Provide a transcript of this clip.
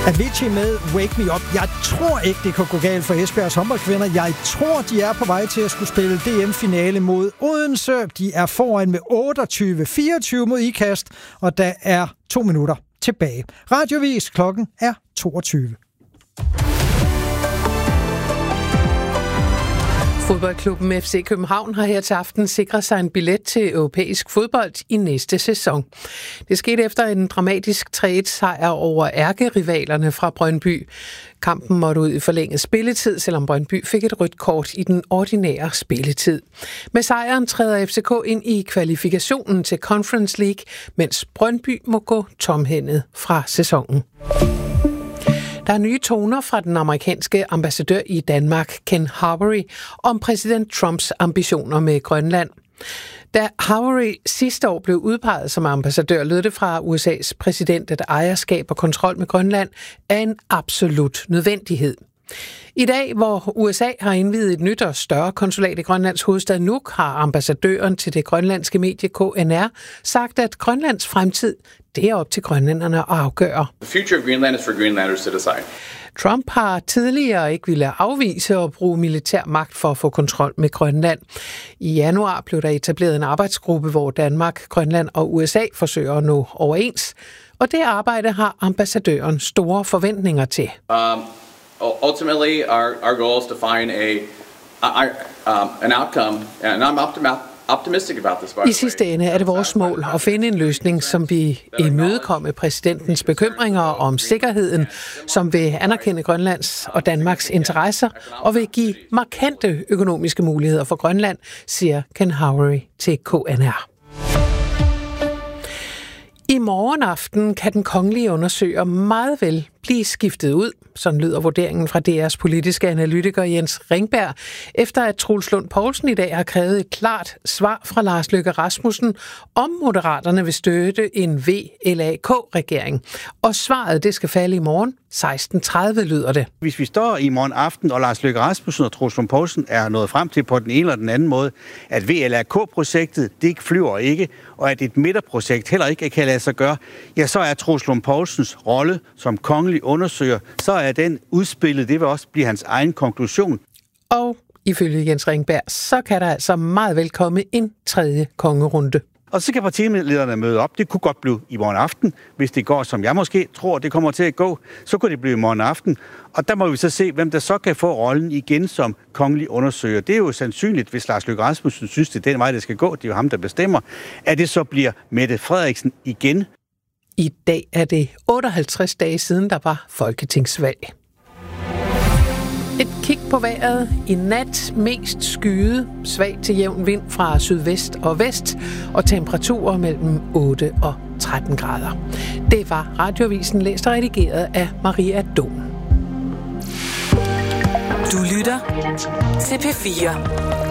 Avicii med Wake Me Up. Jeg tror ikke, det kan gå galt for Esbjergs håndboldkvinder. Jeg tror, de er på vej til at skulle spille DM-finale mod Odense. De er foran med 28-24 mod Ikast, og der er 2 minutter tilbage. Radiovis, klokken er 22. Fodboldklubben FC København har her til aften sikret sig en billet til europæisk fodbold i næste sæson. Det skete efter en dramatisk 3-1-sejr over ærkerivalerne fra Brøndby. Kampen måtte ud i forlænget spilletid, selvom Brøndby fik et rødt kort i den ordinære spilletid. Med sejren træder FCK ind i kvalifikationen til Conference League, mens Brøndby må gå tomhændet fra sæsonen. Der er nye toner fra den amerikanske ambassadør i Danmark, Ken Havery, om præsident Trumps ambitioner med Grønland. Da Havery sidste år blev udpeget som ambassadør, lød det fra USA's præsident, at ejerskab og kontrol med Grønland er en absolut nødvendighed. I dag, hvor USA har indviet et nyt og større konsulat i Grønlands hovedstad Nuuk, har ambassadøren til det grønlandske medie KNR sagt, at Grønlands fremtid, det er op til grønlænderne at afgøre. The future of Greenland is for Greenlanders to decide. Trump har tidligere ikke ville afvise at bruge militær magt for at få kontrol med Grønland. I januar blev der etableret en arbejdsgruppe, hvor Danmark, Grønland og USA forsøger at nå overens. Og det arbejde har ambassadøren store forventninger til. Ultimately, our goal is to find an outcome, and I'm optimistic about this. I sidste ende er det vores mål at finde en løsning, som vil imødekomme præsidentens bekymringer om sikkerheden, som vil anerkende Grønlands og Danmarks interesser og vil give markante økonomiske muligheder for Grønland, siger Ken Havery til KNR. I morgen aften kan den kongelige undersøger meget vel blive skiftet ud. Sådan lyder vurderingen fra DR's politiske analytiker Jens Ringberg, efter at Troels Lund Poulsen i dag har krævet et klart svar fra Lars Løkke Rasmussen, om Moderaterne vil støtte en VLAK-regering. Og svaret, det skal falde i morgen. 16:30 lyder det. Hvis vi står i morgen aften, og Lars Løkke Rasmussen og Troels Lund Poulsen er nået frem til på den ene eller den anden måde, at VLAK-projektet, det flyver ikke, og at et midterprojekt heller ikke kan lade sig gøre, ja, så er Troels Lund Poulsens rolle som kongelig undersøger, så er den udspillet, det vil også blive hans egen konklusion. Og ifølge Jens Ringberg, så kan der altså meget vel komme en tredje kongerunde. Og så kan partilederne møde op. Det kunne godt blive i morgen aften. Hvis det går, som jeg måske tror, det kommer til at gå, så kunne det blive i morgen aften. Og der må vi så se, hvem der så kan få rollen igen som kongelig undersøger. Det er jo sandsynligt, hvis Lars Løkke Rasmussen synes, det er den vej, det skal gå. Det er jo ham, der bestemmer. At det så bliver Mette Frederiksen igen. I dag er det 58 dage siden, der var folketingsvalg. Et kig på vejret. I nat mest skyet, svag til jævn vind fra sydvest og vest, og temperaturer mellem 8 og 13 grader. Det var Radioavisen, læst og redigeret af Maria Dohm. Du lytter til P4.